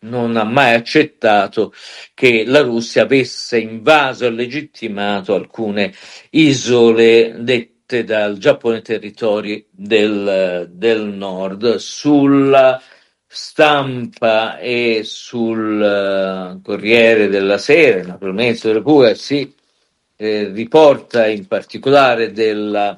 non ha mai accettato che la Russia avesse invaso e legittimato alcune isole dette dal Giappone territori del nord. Sulla stampa e sul Corriere della Sera, naturalmente della Repubblica, si riporta in particolare della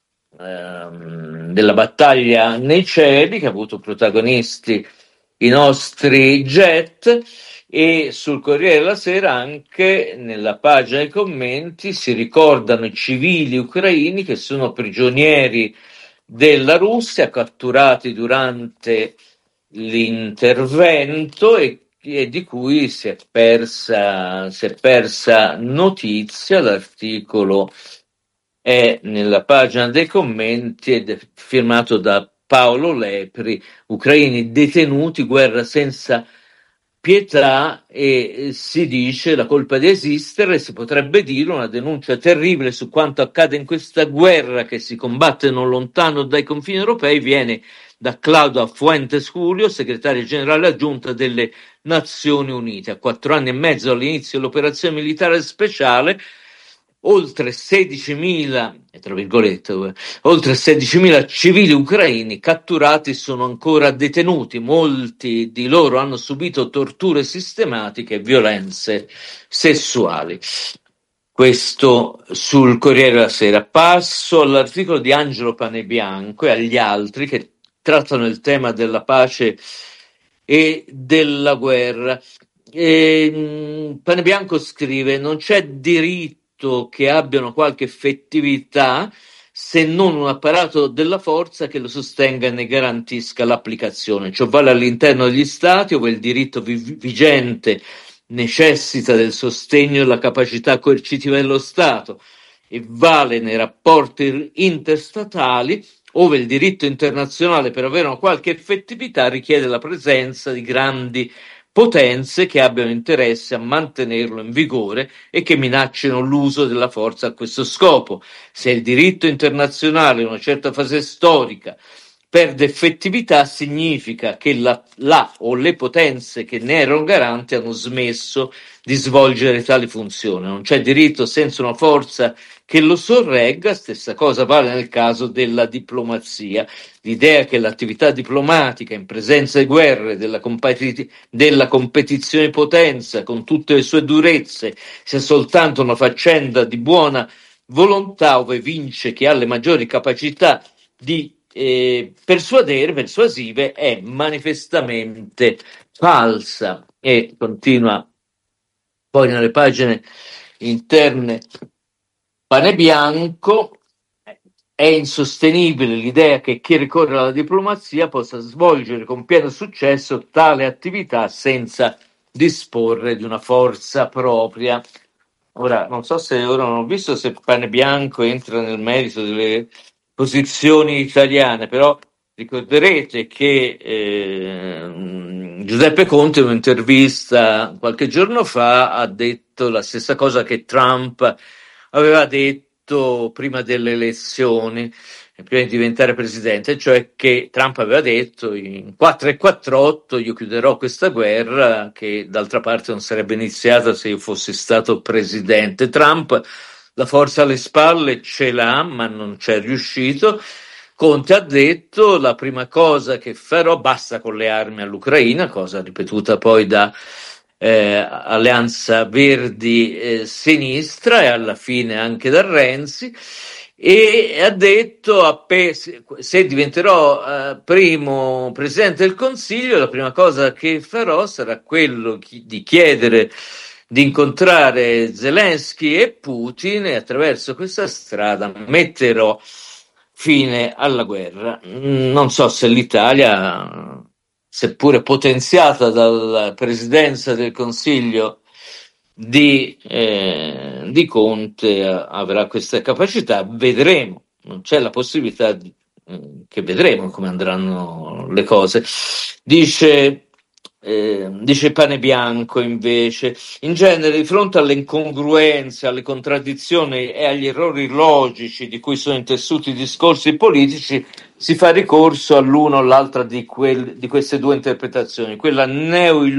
battaglia nei cieli, che ha avuto protagonisti i nostri jet, e sul Corriere della Sera anche nella pagina dei commenti si ricordano i civili ucraini che sono prigionieri della Russia, catturati durante l'intervento e di cui si è persa notizia. L'articolo è nella pagina dei commenti ed è firmato da Paolo Lepri. Ucraini detenuti, guerra senza pietà, e si dice la colpa di esistere, si potrebbe dire una denuncia terribile su quanto accade in questa guerra che si combatte non lontano dai confini europei, viene da Claudio Fuentes Julio, segretario generale aggiunta delle Nazioni Unite. A 4 anni e mezzo dall'inizio dell'operazione militare speciale, oltre 16.000 civili ucraini catturati sono ancora detenuti. Molti di loro hanno subito torture sistematiche e violenze sessuali. Questo sul Corriere della Sera. Passo all'articolo di Angelo Panebianco e agli altri che trattano il tema della pace e della guerra. Panebianco scrive: non c'è diritto che abbiano qualche effettività se non un apparato della forza che lo sostenga e ne garantisca l'applicazione. Ciò vale all'interno degli stati, dove il diritto vigente necessita del sostegno e della capacità coercitiva dello Stato, e vale nei rapporti interstatali, ove il diritto internazionale, per avere una qualche effettività, richiede la presenza di grandi potenze che abbiano interesse a mantenerlo in vigore e che minaccino l'uso della forza a questo scopo. Se il diritto internazionale in una certa fase storica perde effettività, significa che la o le potenze che ne erano garanti hanno smesso di svolgere tali funzioni. Non c'è diritto senza una forza che lo sorregga. Stessa cosa vale nel caso della diplomazia. L'idea che l'attività diplomatica in presenza di guerre, della competizione di potenza con tutte le sue durezze, sia soltanto una faccenda di buona volontà, ove vince chi ha le maggiori capacità di persuasive, è manifestamente falsa. E continua poi nelle pagine interne Panebianco: è insostenibile l'idea che chi ricorre alla diplomazia possa svolgere con pieno successo tale attività senza disporre di una forza propria. Ora, non so se ora non ho visto se Panebianco entra nel merito delle posizioni italiane, però ricorderete che Giuseppe Conte in un'intervista qualche giorno fa ha detto la stessa cosa che Trump aveva detto prima delle elezioni, prima di diventare presidente, cioè che Trump aveva detto in 4 e 48 io chiuderò questa guerra, che d'altra parte non sarebbe iniziata se io fossi stato presidente. Trump la forza alle spalle ce l'ha, ma non c'è riuscito. Conte ha detto: la prima cosa che farò, basta con le armi all'Ucraina, cosa ripetuta poi da Alleanza Verdi Sinistra e alla fine anche da Renzi, e ha detto: se diventerò primo presidente del Consiglio, la prima cosa che farò sarà quello di chiedere di incontrare Zelensky e Putin, e attraverso questa strada metterò fine alla guerra. Non so se l'Italia, seppure potenziata dalla presidenza del Consiglio di Conte, avrà questa capacità. Vedremo, non c'è la possibilità che vedremo come andranno le cose. Dice Panebianco invece: in genere, di fronte alle incongruenze, alle contraddizioni e agli errori logici di cui sono intessuti i discorsi politici, si fa ricorso all'una o all'altra di queste due interpretazioni, quella